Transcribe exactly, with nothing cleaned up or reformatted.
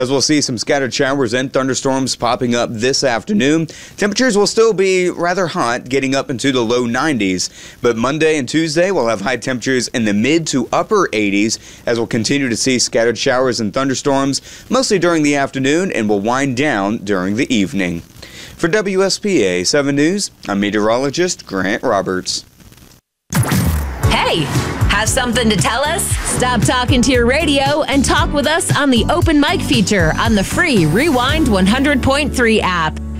As we'll see some scattered showers and thunderstorms popping up this afternoon. Temperatures will still be rather hot, getting up into the low nineties. But Monday and Tuesday we'll have high temperatures in the mid to upper eighties as we'll continue to see scattered showers and thunderstorms, mostly during the afternoon, and will wind down during the evening. For W S P A seven News, I'm meteorologist Grant Roberts. Hey, have something to tell us? Stop talking to your radio and talk with us on the open mic feature on the free Rewind one hundred point three app.